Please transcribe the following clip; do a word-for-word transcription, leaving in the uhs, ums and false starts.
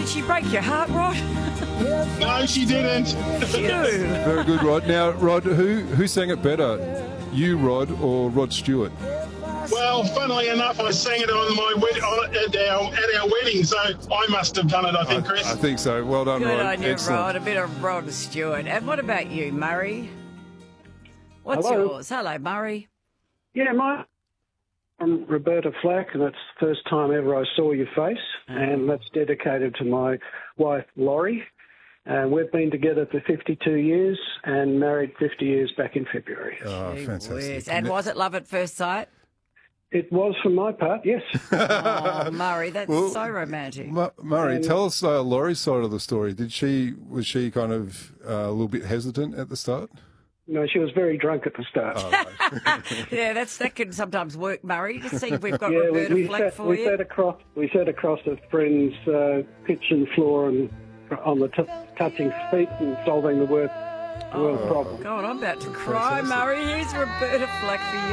she break your heart, Rod? No, she didn't. Phew. Very good, Rod. Now, Rod, who who sang it better, you, Rod, or Rod Stewart? Well, funnily enough, I sang it on my wed- on, at, our, at our wedding, so I must have done it, I think, Chris. I think so. Well done, Good Rod. on you, Excellent. Rod. A bit of Rod Stewart. And what about you, Murray? What's Hello. yours? Hello, Murray. Yeah, my I'm Roberta Flack, and that's the first time ever I saw your face, and that's dedicated to my wife, Laurie. Uh, we've been together for fifty-two years and married fifty years back in February. Oh, Gee fantastic. whiz. And was it love at first sight? It was for my part, yes. Oh, Murray, that's Well, so romantic. Mu- Murray, tell us uh, Laurie's side of the story. Did she was she kind of uh, a little bit hesitant at the start? No, she was very drunk at the start. Oh, Yeah, that's that can sometimes work, Murray. Just see if we've got yeah, we, Roberta we, Flack sat, for we you. sat across we sat across a friend's uh, kitchen floor and on the t- touching feet and solving the world, the world problem. God, I'm about to cry, Murray. Here's Roberta Flack for you.